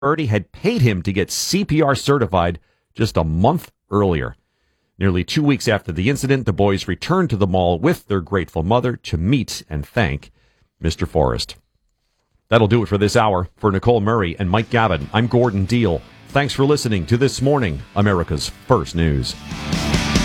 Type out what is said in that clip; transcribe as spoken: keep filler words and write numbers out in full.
Purdy had paid him to get C P R certified just a month earlier. Nearly two weeks after the incident, the boys returned to the mall with their grateful mother to meet and thank Mister Forrest. That'll do it for this hour. For Nicole Murray and Mike Gavin, I'm Gordon Deal. Thanks for listening to This Morning, America's First News.